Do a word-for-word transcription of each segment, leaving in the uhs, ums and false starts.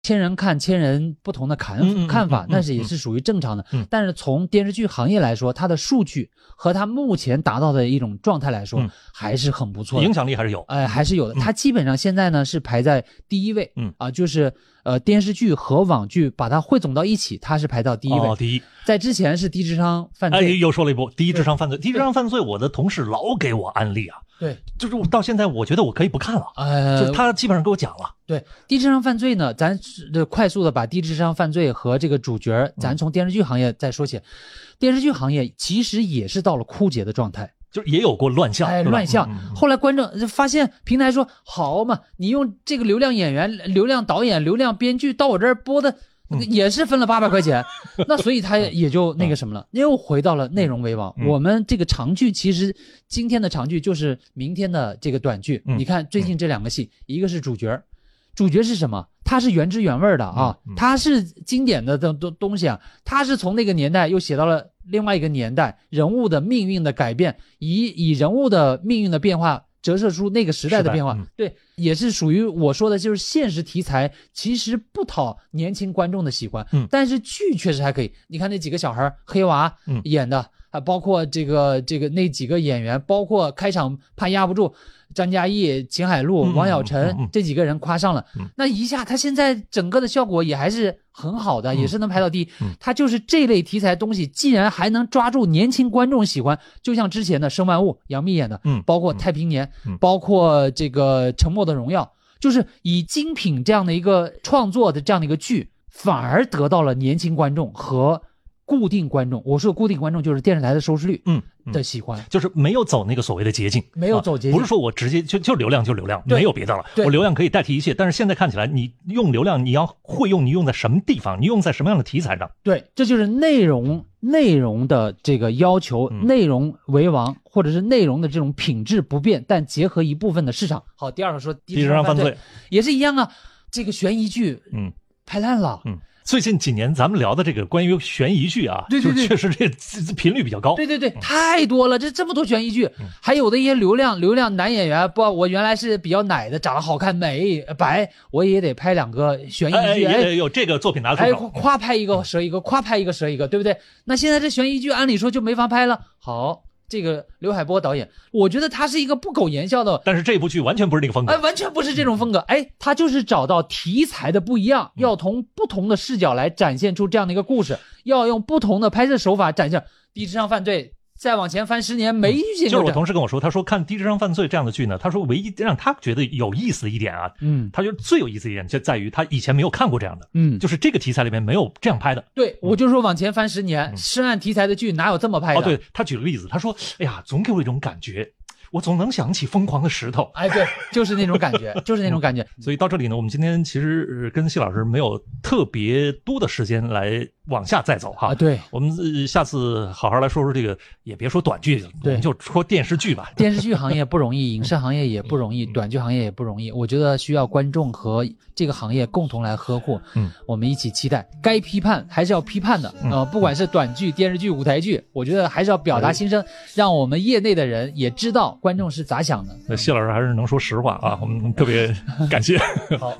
千人看千人不同的看、嗯、看法，那是也是属于正常的、嗯、但是从电视剧行业来说，它的数据和它目前达到的一种状态来说、嗯、还是很不错的， 影响力还是有， 哎，还是有的。它基本上现在呢是排在第一位，嗯啊，就是呃电视剧和网剧把它汇总到一起，它是排到第一位。 哦，第一。 在之前是低智商犯罪， 哎，又说了一波低智商犯罪。低智商犯罪，我的同事老给我安利啊。 对， 就是到现在我觉得我可以不看了。 呃， 就是他基本上给我讲了。 对，低智商犯罪呢，咱快速的把低智商犯罪和这个主角，咱从电视剧行业再说起。嗯、电视剧行业其实也是到了枯竭的状态。 就是也有过乱象， 哎，乱象、嗯嗯。后来观众发现平台说好嘛，你用这个流量演员、流量导演、流量编剧到我这儿播的，也是分了八百块钱，嗯、那所以他也就那个什么了，又回到了内容为王、嗯。我们这个长剧其实今天的长剧就是明天的这个短剧。嗯、你看最近这两个戏，嗯、一个是主角，主角是什么？它是原汁原味的啊，嗯嗯、它是经典的东东东西啊，它是从那个年代又写到了另外一个年代，人物的命运的改变，以以人物的命运的变化折射出那个时代的变化。嗯、对，也是属于我说的，就是现实题材其实不讨年轻观众的喜欢，嗯，但是剧确实还可以。你看那几个小孩黑娃演的，啊、嗯，包括这个这个那几个演员，包括开场怕压不住。张嘉译、秦海璐、王晓晨、嗯嗯、这几个人夸上了、嗯，那一下他现在整个的效果也还是很好的，嗯、也是能排到第一。嗯、他就是这类题材东西，既然还能抓住年轻观众喜欢，就像之前的《生万物》杨幂演的，嗯，包括《太平年》嗯，包括这个《沉默的荣耀》，就是以精品这样的一个创作的这样的一个剧，反而得到了年轻观众和固定观众，我说的固定观众就是电视台的收视率嗯的喜欢、嗯嗯， 就是没有走那个所谓的捷径， 没有走捷径、 啊，不是说我直接就就流量就流量，没有别的了，我流量可以代替一切。但是现在看起来，你用流量，你要会用，你用在什么地方，你用在什么样的题材上？ 对，这就是内容内容的这个要求，嗯、内容为王，或者是内容的这种品质不变，但结合一部分的市场。好，第二个说低智商犯罪也是一样啊，这个悬疑剧嗯拍烂了嗯。 最近几年咱们聊的这个关于悬疑剧啊， 对对对， 就确实这频率比较高。 对对对，太多了，这这么多悬疑剧，嗯、还有的一些流量流量男演员，不，我原来是比较奶的，长得好看美白，我也得拍两个悬疑剧， 哎，也有这个作品拿出手， 夸拍一个折一个，夸拍一个折一个，对不对？那现在这悬疑剧按理说就没法拍了，好。这个刘海波导演，我觉得他是一个不苟言笑的， 但是这部剧完全不是那个风格， 哎，完全不是这种风格，哎，他就是找到题材的不一样，要从不同的视角来展现出这样的一个故事，要用不同的拍摄手法展现低智商犯罪。再往前翻十年没遇见过、嗯。 就是我同事跟我说，他说看低智商犯罪这样的剧呢，他说唯一让他觉得有意思的一点啊，嗯，他觉得最有意思的一点就在于他以前没有看过这样的，嗯，就是这个题材里面没有这样拍的。 对，我就说往前翻十年，涉、嗯、案题材的剧哪有这么拍的？ 哦，对，他举了个例子，他说，哎呀，总给我一种感觉。我总能想起疯狂的石头， 哎，对，就是那种感觉，就是那种感觉。 所以到这里呢，我们今天其实跟谢老师没有特别多的时间来往下再走哈。 啊，对， 我们下次好好来说说这个，也别说短剧， 对， 我们就说电视剧吧。 电视剧行业不容易，影视行业也不容易，短剧行业也不容易。我觉得需要观众和这个行业共同来呵护。嗯，我们一起期待。该批判还是要批判的，呃，不管是短剧、电视剧、舞台剧，我觉得还是要表达心声，让我们业内的人也知道观众是咋想的。 那谢老师还是能说实话啊，我们特别感谢。 好，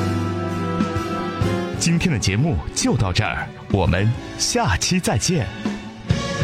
今天的节目就到这儿，我们下期再见。